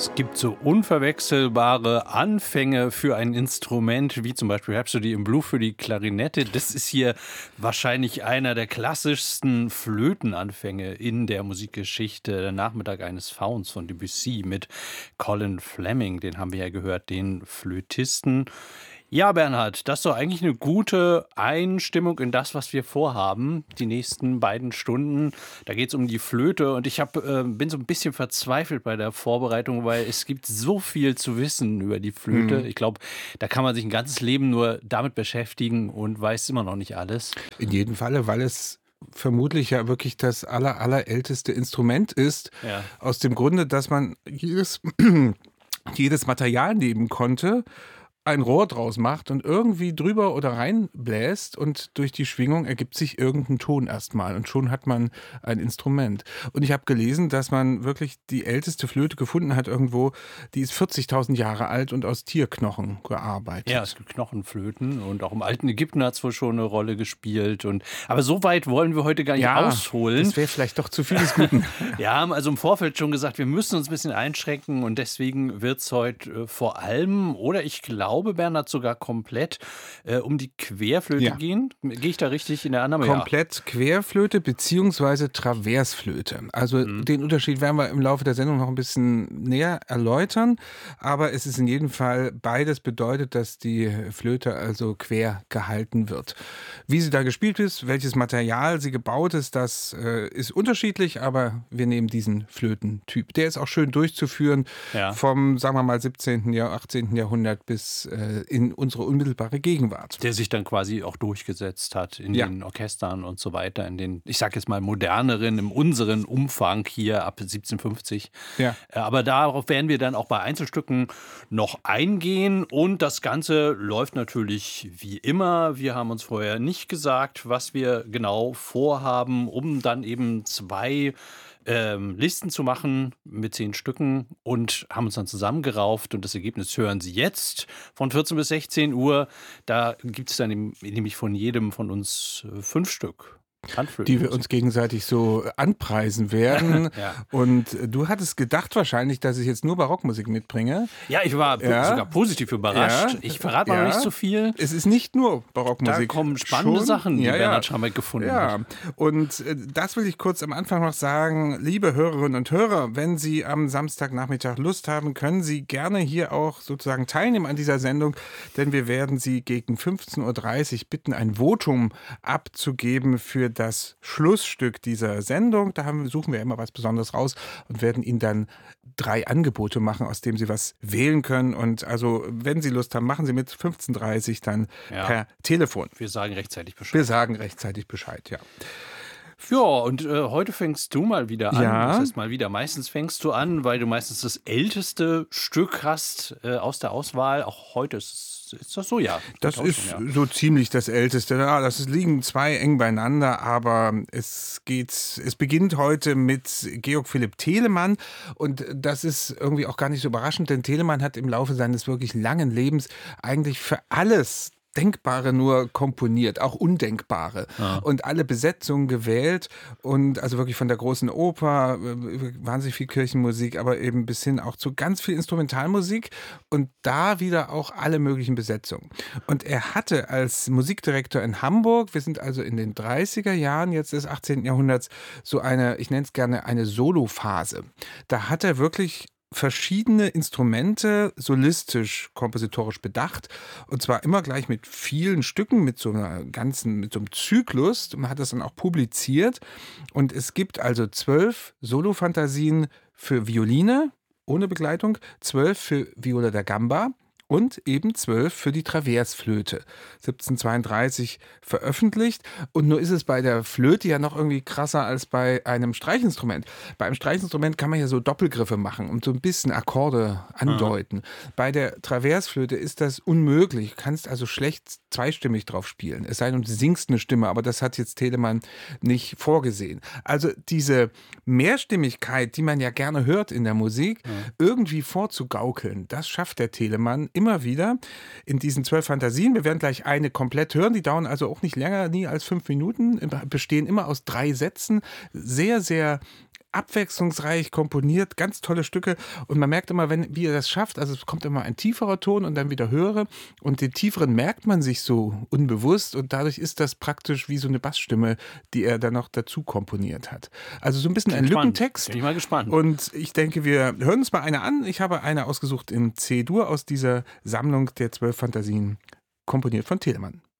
Es gibt so unverwechselbare Anfänge für ein Instrument, wie zum Beispiel Rhapsody in Blue für die Klarinette. Das ist hier wahrscheinlich einer der klassischsten Flötenanfänge in der Musikgeschichte. Der Nachmittag eines Fauns von Debussy mit Colin Fleming, den haben wir ja gehört, den Flötisten. Ja, Bernhard, das ist doch eigentlich eine gute Einstimmung in das, was wir vorhaben, die nächsten beiden Stunden. Da geht es um die Flöte und ich bin so ein bisschen verzweifelt bei der Vorbereitung, weil es gibt so viel zu wissen über die Flöte. Ich glaube, da kann man sich ein ganzes Leben nur damit beschäftigen und weiß immer noch nicht alles. In jedem Falle, weil es vermutlich ja wirklich das allerälteste Instrument ist. Ja. Aus dem Grunde, dass man jedes Material nehmen konnte, ein Rohr draus macht und irgendwie drüber oder rein bläst und durch die Schwingung ergibt sich irgendein Ton erstmal und schon hat man ein Instrument. Und ich habe gelesen, dass man wirklich die älteste Flöte gefunden hat irgendwo, die ist 40.000 Jahre alt und aus Tierknochen gearbeitet. Ja, es gibt Knochenflöten und auch im alten Ägypten hat es wohl schon eine Rolle gespielt. Aber so weit wollen wir heute gar nicht ausholen. Das wäre vielleicht doch zu viel des Guten. Wir haben also im Vorfeld schon gesagt, wir müssen uns ein bisschen einschränken und deswegen wird es heute vor allem, oder ich glaube, Bernhard, sogar komplett um die Querflöte gehen. Gehe ich da richtig in der Annahme? Komplett Querflöte bzw. Traversflöte. Also den Unterschied werden wir im Laufe der Sendung noch ein bisschen näher erläutern. Aber es ist in jedem Fall, beides bedeutet, dass die Flöte also quer gehalten wird. Wie sie da gespielt ist, welches Material sie gebaut ist, das ist unterschiedlich, aber wir nehmen diesen Flötentyp. Der ist auch schön durchzuführen vom, sagen wir mal, 17., 18. Jahrhundert bis in unsere unmittelbare Gegenwart. Der sich dann quasi auch durchgesetzt hat in den Orchestern und so weiter, in den, ich sag jetzt mal, moderneren, im unseren Umfang hier ab 1750. Ja. Aber darauf werden wir dann auch bei Einzelstücken noch eingehen und das Ganze läuft natürlich wie immer. Wir haben uns vorher nicht gesagt, was wir genau vorhaben, um dann eben zwei Listen zu machen mit 10 Stücken und haben uns dann zusammengerauft und das Ergebnis hören Sie jetzt von 14 bis 16 Uhr. Da gibt es dann nämlich von jedem von uns 5 Stück. Die wir uns gegenseitig so anpreisen werden. Und du hattest gedacht wahrscheinlich, dass ich jetzt nur Barockmusik mitbringe. Ja, ich war sogar positiv überrascht. Ich verrate mal noch nicht so viel. Es ist nicht nur Barockmusik. Da kommen spannende Sachen, die Bernhard Schamek gefunden hat. Und das will ich kurz am Anfang noch sagen. Liebe Hörerinnen und Hörer, wenn Sie am Samstagnachmittag Lust haben, können Sie gerne hier auch sozusagen teilnehmen an dieser Sendung, denn wir werden Sie gegen 15.30 Uhr bitten, ein Votum abzugeben für das Schlussstück dieser Sendung. Da suchen wir immer was Besonderes raus und werden Ihnen dann 3 Angebote machen, aus denen Sie was wählen können. Und also, wenn Sie Lust haben, machen Sie mit 15.30 Uhr dann per Telefon. Wir sagen rechtzeitig Bescheid. Ja. Ja, und heute fängst du mal wieder an. Ja. Das heißt mal wieder, meistens fängst du an, weil du meistens das älteste Stück hast aus der Auswahl. Auch heute ist das so, ja. Das ist so ziemlich das Älteste. Ja, das liegen 2 eng beieinander, aber es beginnt heute mit Georg Philipp Telemann und das ist irgendwie auch gar nicht so überraschend, denn Telemann hat im Laufe seines wirklich langen Lebens eigentlich für alles Denkbare nur komponiert, auch Undenkbare. Und alle Besetzungen gewählt und also wirklich von der großen Oper, wahnsinnig viel Kirchenmusik, aber eben bis hin auch zu ganz viel Instrumentalmusik und da wieder auch alle möglichen Besetzungen. Und er hatte als Musikdirektor in Hamburg, wir sind also in den 30er Jahren jetzt des 18. Jahrhunderts, so eine, ich nenne es gerne eine Solophase. Da hat er wirklich verschiedene Instrumente solistisch, kompositorisch bedacht und zwar immer gleich mit vielen Stücken, mit so einem Zyklus. Man hat das dann auch publiziert und es gibt also 12 Solofantasien für Violine ohne Begleitung, 12 für Viola da Gamba und eben 12 für die Traversflöte. 1732 veröffentlicht. Und nur ist es bei der Flöte ja noch irgendwie krasser als bei einem Streichinstrument. Bei einem Streichinstrument kann man ja so Doppelgriffe machen und so ein bisschen Akkorde andeuten. Bei der Traversflöte ist das unmöglich. Du kannst also schlecht zweistimmig drauf spielen. Es sei denn, du singst eine Stimme, aber das hat jetzt Telemann nicht vorgesehen. Also diese Mehrstimmigkeit, die man ja gerne hört in der Musik, irgendwie vorzugaukeln, das schafft der Telemann immer wieder in diesen 12 Fantasien. Wir werden gleich eine komplett hören, die dauern also auch nicht länger, nie als 5 Minuten, bestehen immer aus 3 Sätzen, sehr, sehr abwechslungsreich komponiert, ganz tolle Stücke und man merkt immer, wie er das schafft, also es kommt immer ein tieferer Ton und dann wieder höhere und den tieferen merkt man sich so unbewusst und dadurch ist das praktisch wie so eine Bassstimme, die er dann noch dazu komponiert hat. Also so ein bisschen ein Lückentext. Bin ich mal gespannt. Und ich denke, wir hören uns mal eine an. Ich habe eine ausgesucht in C-Dur aus dieser Sammlung der 12 Fantasien, komponiert von Telemann.